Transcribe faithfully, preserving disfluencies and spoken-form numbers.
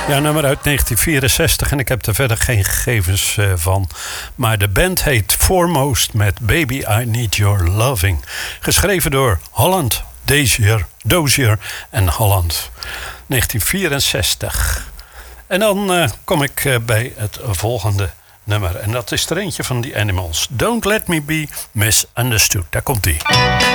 Ja, nummer uit negentien vierenzestig en ik heb er verder geen gegevens uh, van. Maar de band heet Foremost met Baby I Need Your Loving. Geschreven door Holland, Dozier, Dozier en Holland. negentien vierenzestig. En dan uh, kom ik uh, bij het volgende nummer. En dat is er eentje van die Animals. Don't Let Me Be Misunderstood. Daar komt-ie.